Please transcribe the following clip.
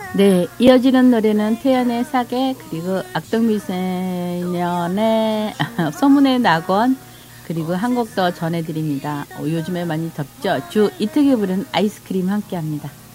네, 이어지는 노래는 태연의 사계 그리고 악동미소년의 소문의 낙원 그리고 한 곡 더 전해드립니다. 요즘에 많이 덥죠. 주 이특이 부른 아이스크림 함께합니다.